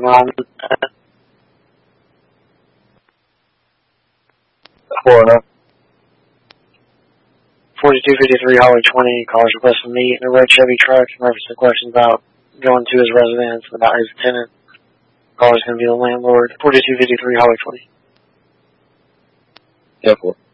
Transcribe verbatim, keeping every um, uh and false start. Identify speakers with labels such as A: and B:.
A: on.
B: Florida.
A: forty-two fifty-three Highway twenty, callers request to meet in a red Chevy truck in reference to questions about going to his residence and about his tenant. Caller's going to be the landlord. forty-two fifty-three Highway twenty.
B: Yeah, four.